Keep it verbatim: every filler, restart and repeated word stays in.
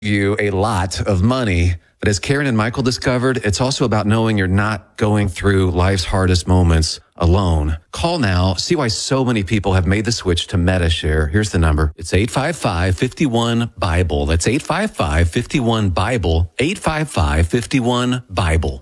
you a lot of money. But as Karen and Michael discovered, it's also about knowing you're not going through life's hardest moments alone. Call now. See why so many people have made the switch to Medi-Share. Here's the number. It's eight five five, five one, BIBLE. That's eight five five, five one, BIBLE. eight five five, five one, BIBLE.